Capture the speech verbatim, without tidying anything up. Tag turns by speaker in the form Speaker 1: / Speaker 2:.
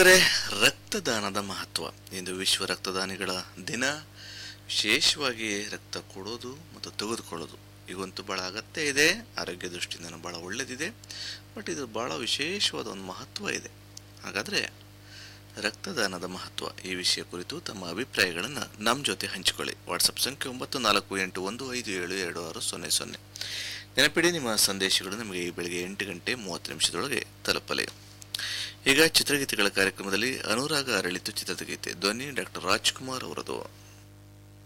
Speaker 1: ಕೇಳುಗರೆ, ರಕ್ತದಾನದ ಮಹತ್ವ. ಇಂದು ವಿಶ್ವ ರಕ್ತದಾನಿಗಳ ದಿನ. ವಿಶೇಷವಾಗಿ ರಕ್ತ ಕೊಡೋದು ಮತ್ತು ತೆಗೆದುಕೊಳ್ಳೋದು ಈಗಂತೂ ಭಾಳ ಅಗತ್ಯ ಇದೆ. ಆರೋಗ್ಯ ದೃಷ್ಟಿಯಿಂದ ಭಾಳ ಒಳ್ಳೆಯದಿದೆ. ಬಟ್ ಇದು ಭಾಳ ವಿಶೇಷವಾದ ಒಂದು ಮಹತ್ವ ಇದೆ. ಹಾಗಾದರೆ ರಕ್ತದಾನದ ಮಹತ್ವ ಈ ವಿಷಯ ಕುರಿತು ತಮ್ಮ ಅಭಿಪ್ರಾಯಗಳನ್ನು ನಮ್ಮ ಜೊತೆ ಹಂಚಿಕೊಳ್ಳಿ. ವಾಟ್ಸಪ್ ಸಂಖ್ಯೆ ಒಂಬತ್ತು ನಾಲ್ಕು ಎಂಟು ಒಂದು ಐದು ಏಳು ಎರಡು ಆರು ಸೊನ್ನೆ ಸೊನ್ನೆ. ನೆನಪಿಡಿ, ನಿಮ್ಮ ಸಂದೇಶಗಳು ನಮಗೆ ಈ ಬೆಳಗ್ಗೆ ಎಂಟು ಗಂಟೆ ಮೂವತ್ತು ನಿಮಿಷದೊಳಗೆ ತಲುಪಲಿ. ಈಗ ಚಿತ್ರಗೀತೆಗಳ ಕಾರ್ಯಕ್ರಮದಲ್ಲಿ ಅನುರಾಗ ಅರಳಿತು ಚಿತ್ರದ ಗೀತೆ. ಧ್ವನಿ ಡಾಕ್ಟರ್ ರಾಜ್ಕುಮಾರ್ ಅವರದು.